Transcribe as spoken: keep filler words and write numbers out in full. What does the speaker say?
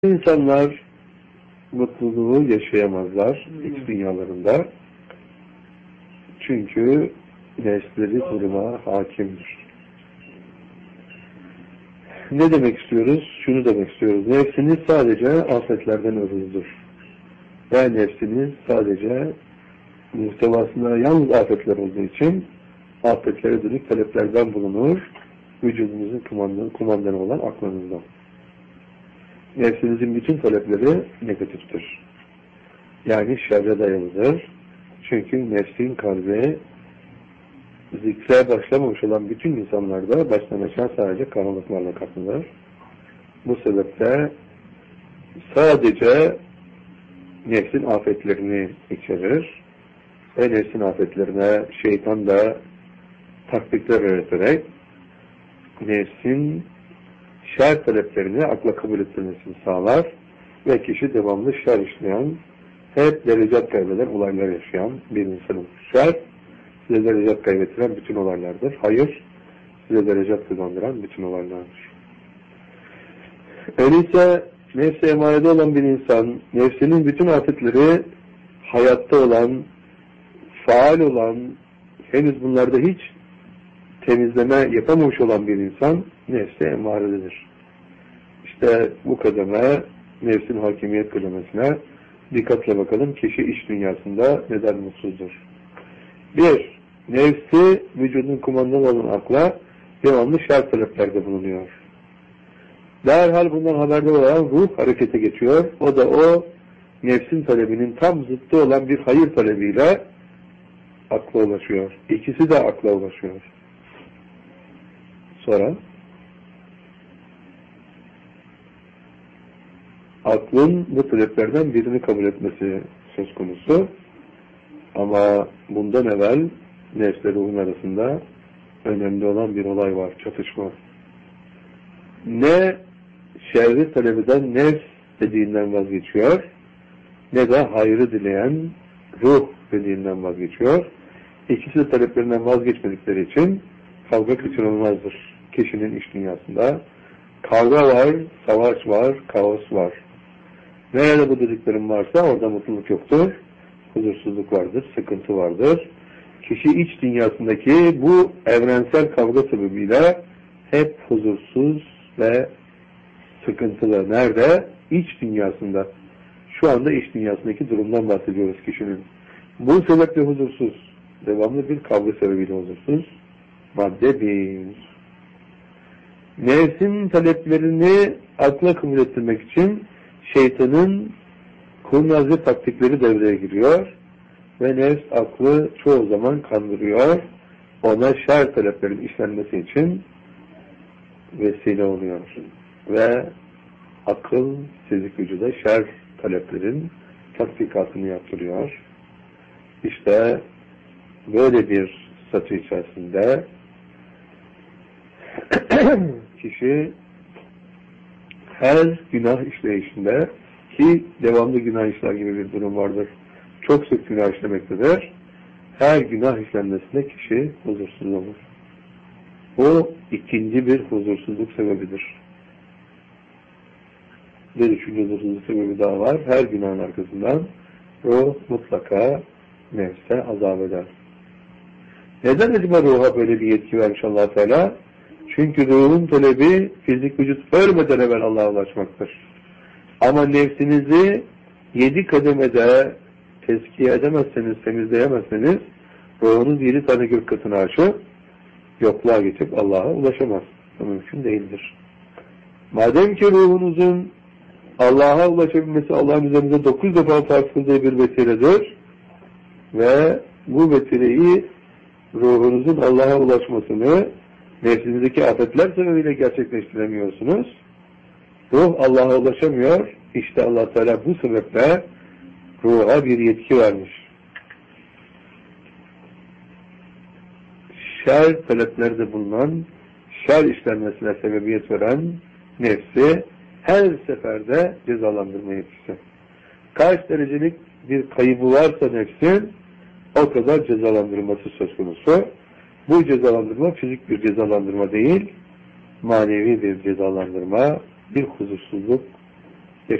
İnsanlar mutluluğu yaşayamazlar hmm. iç dünyalarında. Çünkü nefsleri duruma hakimdir. Ne demek istiyoruz? Şunu demek istiyoruz. Nefsiniz sadece afetlerden arındır. Ve nefsiniz sadece muhtevasında yalnız afetler olduğu için afetlere dönük taleplerden bulunur. Vücudunuzun kumandanı, kumandanı olan aklınızdan. Nefsinizin bütün talepleri negatiftir. Yani şerre dayalıdır. Çünkü nefsin kalbi zikre başlamamış olan bütün insanlarda baştan aşağı sadece karanlıklarla kaplıdır. Bu sebeple sadece nefsin afetlerini içerir ve nefsin afetlerine şeytan da taktikler öğreterek nefsin şer taleplerini akla kabul ettirmesini sağlar ve kişi devamlı şer işleyen, hep derecat kaybeden olaylar yaşayan bir insanın. Şer, size derecat kaybettiren bütün olaylardır. Hayır, size derecat kazandıran bütün olaylardır. Öyleyse nefse emarede olan bir insan, nefsinin bütün afetleri hayatta olan, faal olan, henüz bunlarda hiç temizleme yapamamış olan bir insan nefse emarededir. İşte bu kademe, nefsin hakimiyet kademesine dikkatle bakalım. Kişi iç dünyasında neden mutsuzdur? Bir, nefsi vücudun kumandalı olan akla devamlı şer taleplerde bulunuyor. Derhal bundan haberdar olan ruh harekete geçiyor. O da o nefsin talebinin tam zıttı olan bir hayır talebiyle akla ulaşıyor. İkisi de akla ulaşıyor. Sonra aklın bu taleplerden birini kabul etmesi söz konusu. Ama bundan evvel nefsle ruhun arasında önemli olan bir olay var, çatışma. Ne şerri talep eden nefs dediğinden vazgeçiyor, ne de hayrı dileyen ruh dediğinden vazgeçiyor. İkisi de taleplerinden vazgeçmedikleri için kavga kaçınılmazdır kişinin iç dünyasında. Kavga var, savaş var, kaos var. Nerede bu dediklerim varsa orada mutluluk yoktur. Huzursuzluk vardır, sıkıntı vardır. Kişi iç dünyasındaki bu evrensel kavga sebebiyle hep huzursuz ve sıkıntılı. Nerede? İç dünyasında. Şu anda iç dünyasındaki durumdan bahsediyoruz kişinin. Bu sebeple huzursuz. Devamlı bir kavga sebebiyle huzursuz. Madde bir. Nefsin taleplerini akla kabul ettirmek için şeytanın kurnazca taktikleri devreye giriyor ve nefs aklı çoğu zaman kandırıyor. Ona şer taleplerin işlenmesi için vesile oluyor. Ve akıl fizik vücuda şer taleplerin tatbikatını yaptırıyor. İşte böyle bir satı içerisinde kişi her günah işleyişinde, ki devamlı günah işler gibi bir durum vardır, çok sık günah işlemektedir, her günah işlenmesinde kişi huzursuz olur. Bu ikinci bir huzursuzluk sebebidir. Bir üçüncü huzursuzluk sebebi daha var. Her günahın arkasından ruh mutlaka nefse azap eder. Neden acaba ruha böyle bir yetki vermiş Allah Teala? Çünkü ruhun talebi fizik vücut ölmeden evvel Allah'a ulaşmaktır. Ama nefsinizi yedi kademede tezkiye edemezseniz, temizleyemezseniz ruhunuz yedi tane gök katını aşıp yokluğa geçip Allah'a ulaşamaz. Bu mümkün değildir. Madem ki ruhunuzun Allah'a ulaşabilmesi Allah'ın üzerinde dokuz defa farz kıldığı bir vesiledir ve bu vesileyi ruhunuzun Allah'a ulaşmasını nefsinizdeki afetler sebebiyle gerçekleştiremiyorsunuz. Ruh Allah'a ulaşamıyor. İşte Allah Teala bu sebeple ruha bir yetki vermiş. Şer taleplerde bulunan, şer işlenmesine sebebiyet veren nefsi her seferde cezalandırma yetkisi. Kaç derecelik bir kaybı varsa nefsin o kadar cezalandırılması söz konusu. Bu cezalandırma fizik bir cezalandırma değil, manevi bir cezalandırma, bir huzursuzluk